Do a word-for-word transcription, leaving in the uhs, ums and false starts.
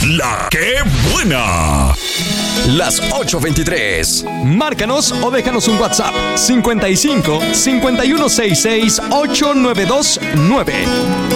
La que buena. Las ocho veintitrés. Márcanos o déjanos un WhatsApp cincuenta y cinco, cincuenta y uno sesenta y seis, ochenta y nueve veintinueve.